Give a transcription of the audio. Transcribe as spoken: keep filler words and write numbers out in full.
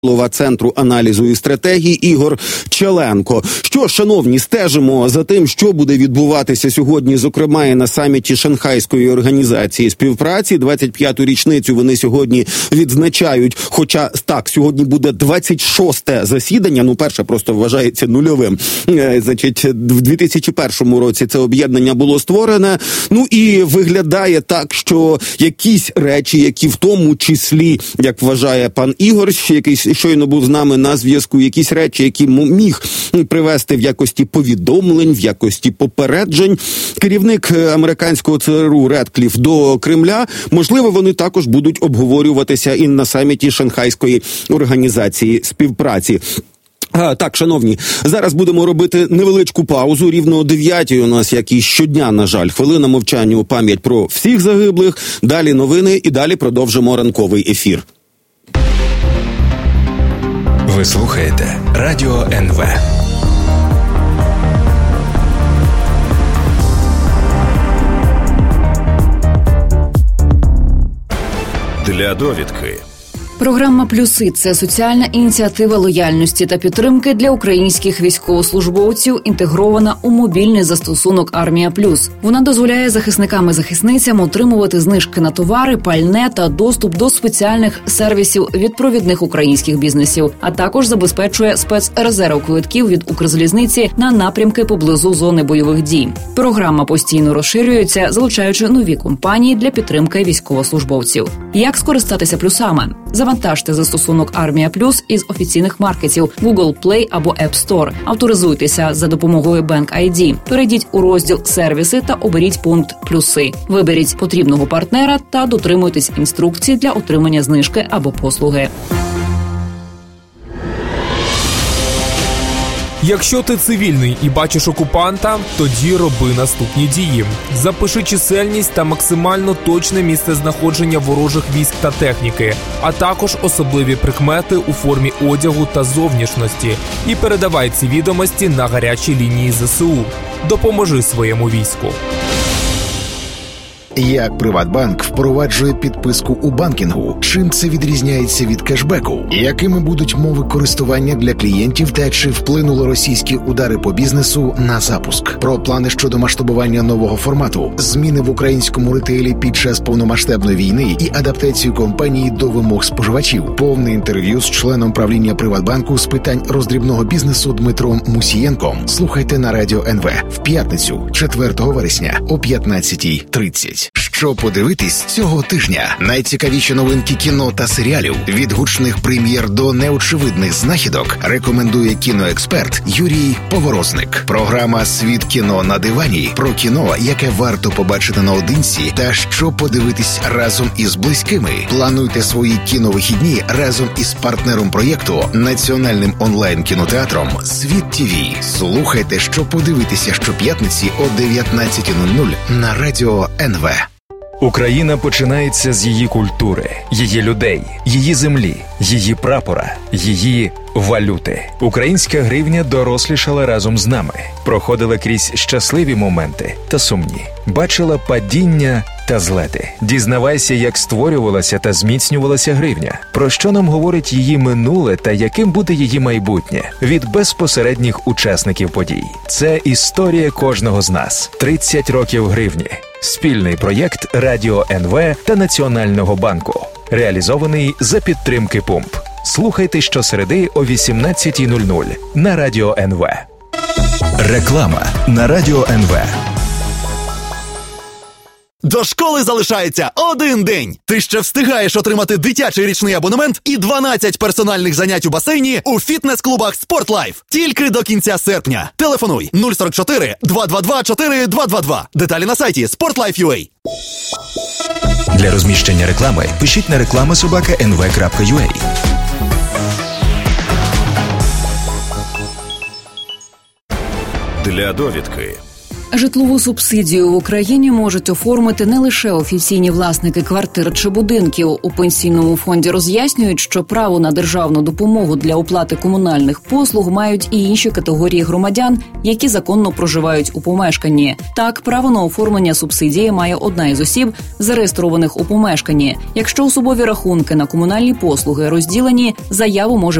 Голова Центру аналізу і стратегії Ігор Челенко. Що, шановні, стежимо за тим, що буде відбуватися сьогодні, зокрема і на саміті Шанхайської організації співпраці. двадцять п'яту річницю вони сьогодні відзначають, хоча так, сьогодні буде двадцять шосте засідання, ну перше просто вважається нульовим. Значить, в дві тисячі першому році це об'єднання було створене. Ну і виглядає так, що якісь речі, які в тому числі, як вважає пан Ігор, якийсь щойно був з нами на зв'язку, якісь речі, які міг привести в якості повідомлень, в якості попереджень керівник американського ЦРУ Редкліф до Кремля, можливо, вони також будуть обговорюватися і на саміті Шанхайської організації співпраці. А, так, шановні, зараз будемо робити невеличку паузу. Рівно о дев'ятій у нас, як і щодня, на жаль, хвилина мовчання у пам'ять про всіх загиблих. Далі новини і далі продовжимо ранковий ефір. Ви слухаєте Радіо ен ве. Для довідки. Програма «Плюси» – це соціальна ініціатива лояльності та підтримки для українських військовослужбовців, інтегрована у мобільний застосунок «Армія Плюс». Вона дозволяє захисникам і захисницям отримувати знижки на товари, пальне та доступ до спеціальних сервісів від провідних українських бізнесів, а також забезпечує спецрезерв квитків від Укрзалізниці на напрямки поблизу зони бойових дій. Програма постійно розширюється, залучаючи нові компанії для підтримки військовослужбовців. Як скористатися плюсами? Завантажте застосунок «Армія Плюс» із офіційних маркетів Google Play або App Store. Авторизуйтеся за допомогою Bank ай ді. Перейдіть у розділ «Сервіси» та оберіть пункт «Плюси». Виберіть потрібного партнера та дотримуйтесь інструкцій для отримання знижки або послуги. Якщо ти цивільний і бачиш окупанта, тоді роби наступні дії. Запиши чисельність та максимально точне місце знаходження ворожих військ та техніки, а також особливі прикмети у формі одягу та зовнішності. І передавай ці відомості на гарячі лінії зе се у. Допоможи своєму війську. Як Приватбанк впроваджує підписку у банкінгу? Чим це відрізняється від кешбеку? Якими будуть мови користування для клієнтів та чи вплинули російські удари по бізнесу на запуск? Про плани щодо масштабування нового формату, зміни в українському ретейлі під час повномасштабної війни і адаптацію компанії до вимог споживачів. Повне інтерв'ю з членом правління Приватбанку з питань роздрібного бізнесу Дмитром Мусієнком. Слухайте на Радіо ен ве в п'ятницю, четвертого вересня о п'ятнадцятій тридцять. Що подивитись цього тижня? Найцікавіші новинки кіно та серіалів, від гучних прем'єр до неочевидних знахідок, рекомендує кіноексперт Юрій Поворозник. Програма «Світ кіно на дивані» про кіно, яке варто побачити наодинці та що подивитись разом із близькими. Плануйте свої кіновихідні разом із партнером проєкту, національним онлайн-кінотеатром «Світ ТІВІ». Слухайте, що подивитися щоп'ятниці о дев'ятнадцятій нуль нуль на Радіо ен ве. Україна починається з її культури, її людей, її землі, її прапора, її валюти. Українська гривня дорослішала разом з нами, проходила крізь щасливі моменти та сумні, бачила падіння та злети. Дізнавайся, як створювалася та зміцнювалася гривня, про що нам говорить її минуле та яким буде її майбутнє від безпосередніх учасників подій. Це історія кожного з нас. тридцять років гривні. Спільний проєкт Радіо ен ве та Національного банку. Реалізований за підтримки Пумп. Слухайте щосереди о вісімнадцятій нуль нуль на Радіо ен ве. Реклама на Радіо ен ве. До школи залишається один день. Ти ще встигаєш отримати дитячий річний абонемент і дванадцять персональних занять у басейні у фітнес-клубах «Спортлайф». Тільки до кінця серпня. Телефонуй нуль сорок чотири два два два чотири два два два. Деталі на сайті спортлайф крапка ю а. Для розміщення реклами пишіть на реклама собака ен ве крапка ю а. Для довідки. Житлову субсидію в Україні можуть оформити не лише офіційні власники квартир чи будинків. У Пенсійному фонді роз'яснюють, що право на державну допомогу для оплати комунальних послуг мають і інші категорії громадян, які законно проживають у помешканні. Так, право на оформлення субсидії має одна із осіб, зареєстрованих у помешканні. Якщо особові рахунки на комунальні послуги розділені, заяву може